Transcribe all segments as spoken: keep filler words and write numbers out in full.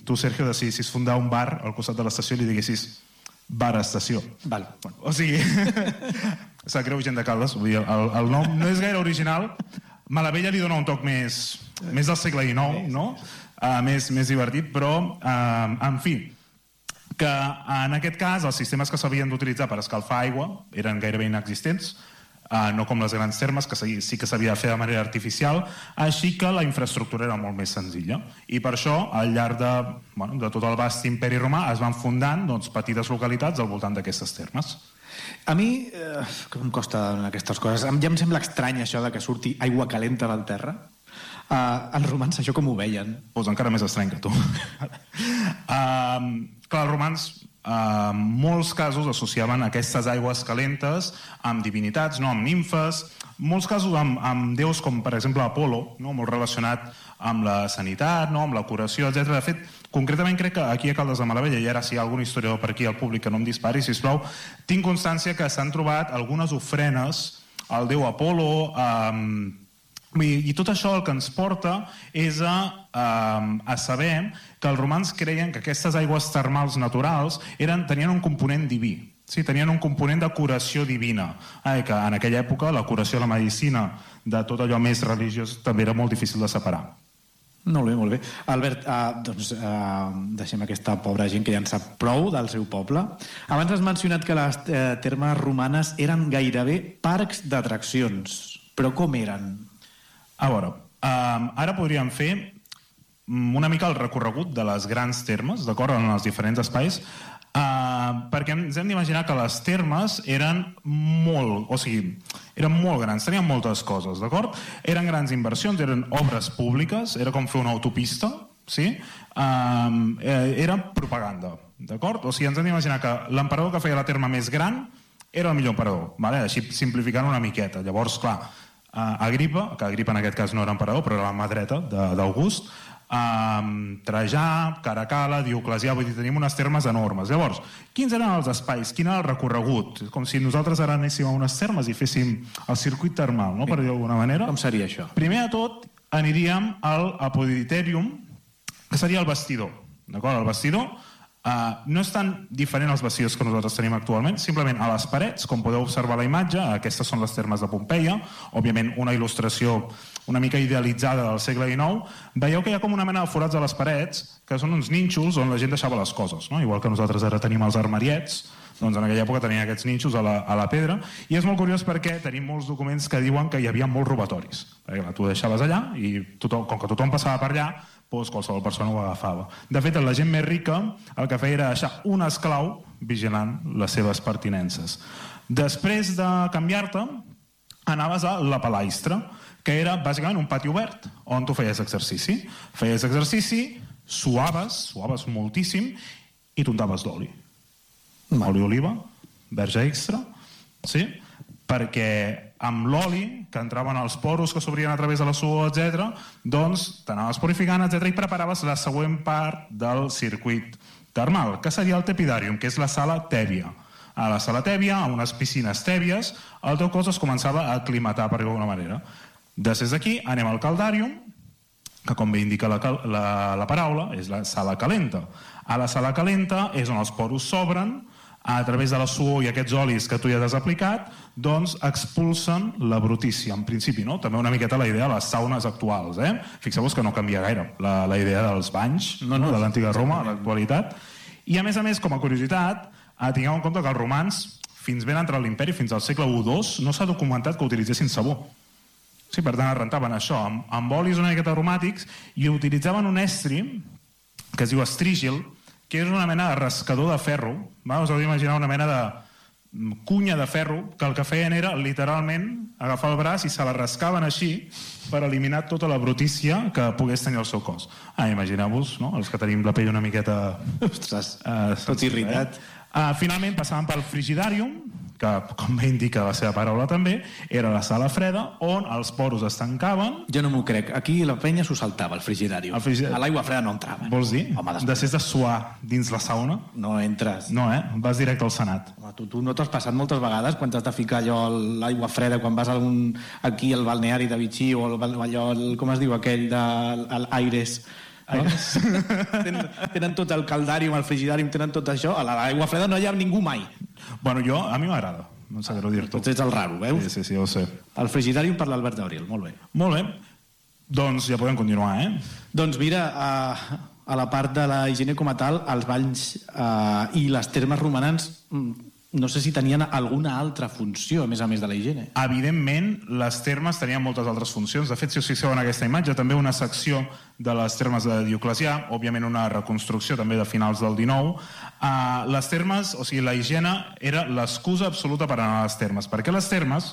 tu, Sergio, decidissis fundar un bar al costat de l'estació i li diguessis bar estació. Val. Bueno, o sigui, sap greu, gent de Caldes, vull dir, el, el nom no és gaire original. Malavella li dona un toc més, més del segle dinou, no? Uh, més, més divertit, però, uh, en fi, que en aquest cas els sistemes que s'havien d'utilitzar per escalfar aigua eren gairebé inexistents, uh, no com les grans termes, que sí que s'havia de fer de manera artificial, així que la infraestructura era molt més senzilla. I per això, al llarg de, bueno, de tot el vast imperi romà, es van fundant doncs, petites localitats al voltant d'aquestes termes. A mi, eh, que em costa en aquestes coses, ja em sembla estrany això de que surti aigua calenta del terra. Uh, els romans això com ho veien? Pues encara més estrany que tu. uh, clar, els romans uh, en molts casos associaven aquestes aigües calentes amb divinitats, no? Amb nimfes, molts casos amb, amb déus com per exemple Apolo, no? Molt relacionat amb la sanitat, no? Amb la curació, etcètera. De fet, concretament crec que aquí a Caldes de Malavella, i ara si hi ha algun historiador per aquí al públic que no em dispari, sisplau, tinc constància que s'han trobat algunes ofrenes al déu Apolo, eh, i tot això el que ens porta és a, a saber que els romans creien que aquestes aigües termals naturals eren, tenien un component diví, sí, tenien un component de curació divina, eh, que en aquella època la curació, la medicina, de tot allò més religiós també era molt difícil de separar. Molt bé, molt bé. Albert, uh, doncs uh, deixem aquesta pobra gent que ja en sap prou del seu poble. Abans has mencionat que les uh, termes romanes eren gairebé parcs d'atraccions, però com eren? A veure, uh, ara podríem fer una mica el recorregut de les grans termes, d'acord, en els diferents espais, uh, perquè ens hem d'imaginar que les termes eren molt, o sigui, eren molt grans, tenien moltes coses, d'acord? Eren grans inversions, eren obres públiques, era com fer una autopista, sí? Uh, era propaganda, d'acord? O sigui, ens hem d'imaginar que l'emperador que feia la terma més gran era el millor emperador, vale? Així simplificant una miqueta. Llavors, clar, uh, Agripa, que Agripa en aquest cas no era emperador, però era la mà dreta d'August, Um, Trajà, Caracalla, Dioclecià, vull dir, tenim unes termes enormes. Llavors, quins eren els espais? Quin era el recorregut? Com si nosaltres ara anéssim a unes termes i féssim el circuit termal, no? Per dir d'alguna manera. Com seria això? Primer de tot, aniríem al Apoditerium, que seria el vestidor, d'acord? El vestidor uh, no és tan diferent als vestidors que nosaltres tenim actualment, simplement a les parets, com podeu observar a la imatge, aquestes són les termes de Pompeia, òbviament una il·lustració una mica idealitzada del segle dinou, veieu que hi ha com una mena de forats a les parets, que són uns nínxols on la gent deixava les coses, no? Igual que nosaltres ara tenim els armariets, doncs en aquella època tenien aquests nínxols a la, a la pedra, i és molt curiós perquè tenim molts documents que diuen que hi havia molts robatoris. Perquè clar, tu deixaves allà i tothom, com que tothom passava per allà, doncs qualsevol persona ho agafava. De fet, la gent més rica el que feia era deixar un esclau vigilant les seves pertinences. Després de canviar-te, anaves a la palaistra, que era bàsicament un pati obert on tu feies exercici. Feies exercici, suaves, suaves moltíssim, i t'untaves d'oli. Oli d'oliva, verge extra, sí? Perquè amb l'oli, que entraven als poros que s'obrien a través de la suor, etcètera, doncs t'anaves purificant, etcètera, i preparaves la següent part del circuit termal, que seria el tepidàrium, que és la sala tèbia. A la sala tèbia, a unes piscines tèbies, el teu cos es començava a aclimatar, per d'alguna manera. Després d'aquí anem al caldàrium, que com bé indica la, la, la paraula, és la sala calenta. A la sala calenta és on els poros s'obren, a través de la suor i aquests olis que tu ja has aplicat, doncs expulsen la brutícia, en principi, no? També una miqueta la idea de les saunes actuals, eh? Fixeu-vos que no canvia gaire la, la idea dels banys, no, no, de l'antiga Roma a l'actualitat. I a més a més, com a curiositat, eh, tingueu en compte que els romans, fins ben entrat l'imperi, fins al segle u dos, no s'ha documentat que utilitzessin sabó. Sí, per tant, es rentaven això amb, amb olis una miqueta aromàtics i utilitzaven un estri que es diu estrígil, que és una mena de rascador de ferro. Va? Us heu d'imaginar una mena de cunya de ferro que el que feien era literalment agafar el braç i se la rascaven així per eliminar tota la brutícia que pogués tenir el seu cos. Ah, imagineu-vos, no? Els que tenim la pell una miqueta... Ostres, uh, tot irritat. Eh? Uh, finalment passaven pel frigidàrium, que, com bé indica la seva paraula també, era la sala freda on els poros es tancaven. Jo no m'ho crec. Aquí la penya s'ho saltava, el frigidari. El frigidari. A l'aigua freda no entrava. Vols dir? Home, després de suar dins la sauna? No entres. No, eh? Vas directe al Senat. Home, tu, tu no t'has passat moltes vegades quan t'has de ficar allò l'aigua freda, quan vas a algun, aquí al balneari de Vichy o allò, el, com es diu aquell, de l'Aires, Aigües. tenen, tenen tot el caldàrium, el frigidàrium, tenen tot això. A l'aigua freda no hi ha ningú mai. Bueno, jo, a mi m'agrada. No sé greu dir-t'ho. Tots ets el raro, veus? Sí, sí, sí, ho sé. El frigidàrium per l'Albert Gabriel, molt bé. Molt bé. Doncs ja podem continuar, eh? Doncs mira, a, a la part de la higiene com a tal, els banys eh, i les termes romanes no sé si tenien alguna altra funció, a més a més de la higiene. Evidentment, les termes tenien moltes altres funcions. De fet, si us fixeu en aquesta imatge, també una secció de les termes de Dioclecià, òbviament una reconstrucció també de finals del dinou. Uh, les termes, o sigui, la higiene era l'excusa absoluta per anar a les termes, perquè les termes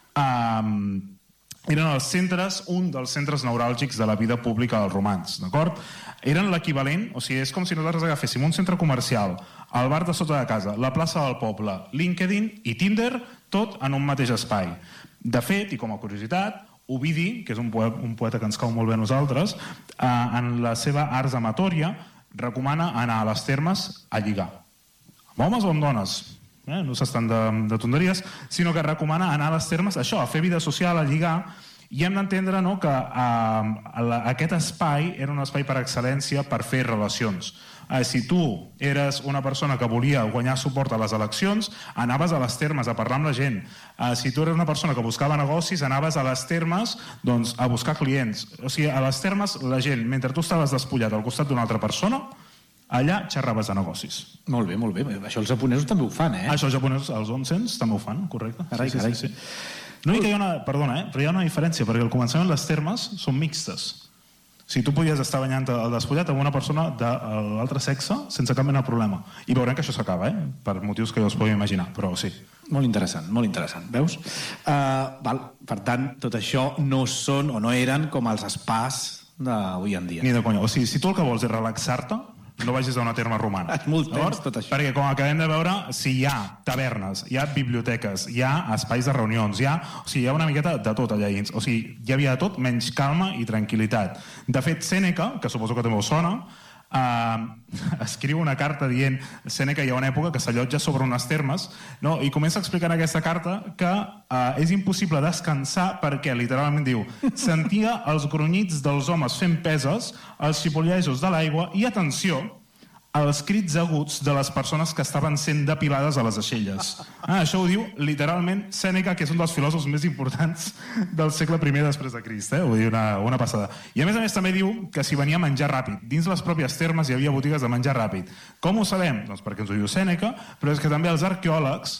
uh, eren els centres, un dels centres neuràlgics de la vida pública dels romans, d'acord? Eren l'equivalent, o sigui, és com si nosaltres agaféssim un centre comercial, el bar de sota de casa, la plaça del poble, LinkedIn i Tinder, tot en un mateix espai. De fet, i com a curiositat, Ovidi, que és un poeta, un poeta que ens cau molt bé a nosaltres, eh, en la seva Ars Amatoria, recomana anar a les termes a lligar. Amb homes o amb dones? Eh? No s'estan de, de tonteries, sinó que recomana anar a les termes, això, a fer vida social, a lligar, i hem d'entendre, no, que eh, la, aquest espai era un espai per excel·lència per fer relacions. Eh, si tu eres una persona que volia guanyar suport a les eleccions, anaves a les termes a parlar amb la gent. Eh, si tu eres una persona que buscava negocis, anaves a les termes, doncs, a buscar clients. O sigui, a les termes la gent, mentre tu estaves despullat al costat d'una altra persona, allà xerraves de negocis. Molt bé, molt bé. Això els japonesos també ho fan, eh? Això els japonesos, els onsens, també ho fan, correcte. Carai, sí, carai. Sí, sí. No, hi ha una, perdona, eh? Però hi ha una diferència, perquè al començament les termes són mixtes. O sigui, tu podies estar banyant el despullat amb una persona de l'altre sexe sense cap mena de problema. I veurem que això s'acaba, eh? Per motius que jo us podeu imaginar, però sí. Molt interessant, molt interessant. Veus? Uh, val. Per tant, tot això no són o no eren com els spas d'avui en dia. Ni de conya. O sigui, si tu el que vols és relaxar-te, no vagis a una terma romana. És molt temps, tot això. Perquè, com acabem de veure, si hi ha tavernes, hi ha biblioteques, hi ha espais de reunions, hi ha, o sigui, hi ha una miqueta de tot allà dins. O sigui, hi havia de tot menys calma i tranquil·litat. De fet, Sèneca, que suposo que també us sona, eh, escriu una carta dient, Sèneca hi ha una època que s'allotja sobre unes termes, no? I comença a explicar en aquesta carta que eh, és impossible descansar perquè, literalment diu, sentia els grunyits dels homes fent peses, els xipollejos de l'aigua i, atenció, els crits aguts de les persones que estaven sent depilades a les aixelles. Ah, això ho diu literalment Sèneca, que és un dels filòsofs més importants del segle primer després de Crist, eh? Vull dir, una, una passada. I a més a més també diu que s'hi venia a menjar ràpid. Dins les pròpies termes hi havia botigues de menjar ràpid. Com ho sabem? Doncs perquè ens ho diu Sèneca, però és que també els arqueòlegs,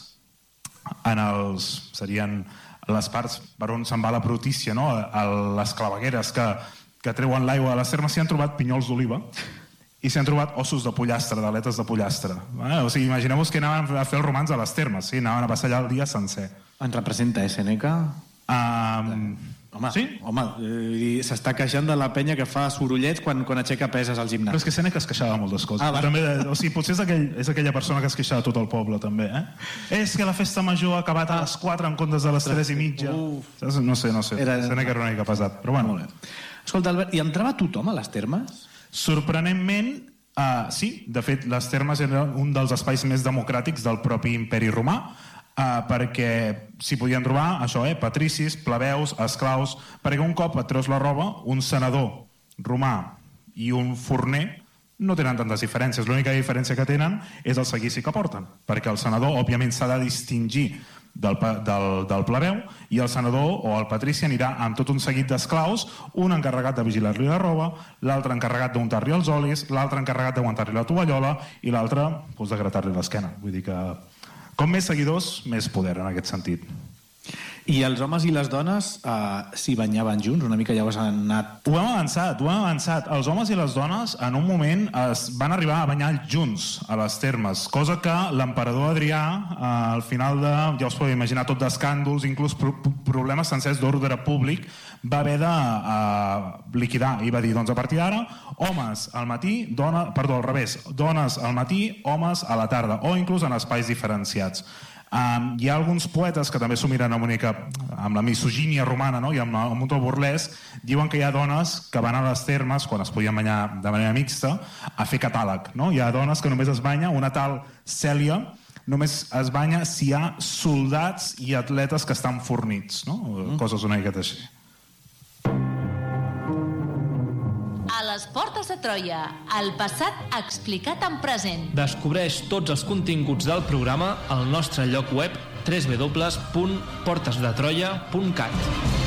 en els, serien les parts per on se'n va la brutícia, no? A les clavegueres que, que treuen l'aigua de les termes, s'hi han trobat pinyols d'oliva i s'hi han trobat ossos de pollastre, d'aletes de pollastre. O sigui, imagineu-vos que anaven a fer els romans a les termes, sí? Anaven a passar allà el dia sencer. Ens representa, eh, Sèneca? Um... Home, sí? home eh, s'està queixant de la penya que fa sorollets quan, quan aixeca peses al gimnàs. Però és que Sèneca es queixava de moltes coses. Ah, també, o sigui, potser és, aquell, és aquella persona que es queixava tot el poble, també. Eh? És que la festa major ha acabat a les quatre en comptes de les tres i mitja. Uf. No sé, no sé. Era... Sèneca era una mica pesat, però bueno. Escolta, Albert, i entrava tothom a les termes? Sorprenentment, uh, sí. De fet, les termes eren un dels espais més democràtics del propi imperi romà, uh, perquè s'hi podien trobar, això, eh, patricis, plebeus, esclaus, perquè un cop et treus la roba, un senador romà i un forner no tenen tantes diferències. L'única diferència que tenen és el seguici que porten, perquè el senador, òbviament, s'ha de distingir del, del, del plebeu, i el senador o el patrici anirà amb tot un seguit d'esclaus, un encarregat de vigilar-li la roba, l'altre encarregat d'untar-li els olis, l'altre encarregat d'aguantar-li la tovallola i l'altre doncs, de gratar-li l'esquena. Vull dir que com més seguidors, més poder en aquest sentit. I els homes i les dones eh, s'hi banyaven junts? Una mica ja ho has anat... Ho hem avançat, ho hem avançat. Els homes i les dones en un moment es van arribar a banyar junts a les termes, cosa que l'emperador Adrià, eh, al final de, ja us podeu imaginar, tot d'escàndols, inclús pro problemes sencers d'ordre públic, va haver de eh, liquidar. I va dir, doncs a partir d'ara, homes al matí, dona, perdó, al revés, dones al matí, homes a la tarda, o inclús en espais diferenciats. Um, hi ha alguns poetes que també s'ho miren amb, única, amb la misogínia romana, no? I amb, amb un to burlesc, diuen que hi ha dones que van a les termes, quan es podien banyar de manera mixta, a fer catàleg, no? Hi ha dones que només es banya, una tal Cèlia només es banya si hi ha soldats i atletes que estan fornits, no? Mm. Coses una miqueta així. A les portes Portes de Troia, el passat explicat en present. Descobreix tots els continguts del programa al nostre lloc web w w w punt portes de troia punt cat.